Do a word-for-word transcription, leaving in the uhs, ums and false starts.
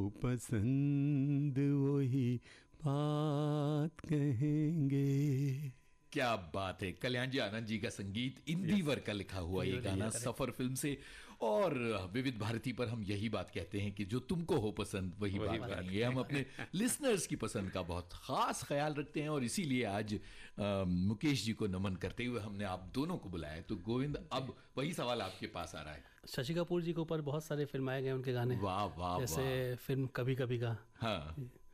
पसंद वही बात कहेंगे। क्या बात है। कल्याण जी आनंद जी का संगीत, इंदिवर का लिखा हुआ ये गाना सफर फिल्म से। और विविध भारती पर हम यही बात कहते हैं कि जो तुमको हो पसंद वही, वही बात करेंगे। हम अपने लिसनर्स की पसंद का बहुत खास ख्याल रखते हैं और इसीलिए आज आ, मुकेश जी को नमन करते हुए हमने आप दोनों को बुलाया। तो गोविंद, अब वही सवाल आपके पास आ रहा है। शशि कपूर जी के ऊपर बहुत सारे फिल्माए गए उनके गाने। वाह वाह, जैसे वाह। फिल्म कभी कभी का, हाँ,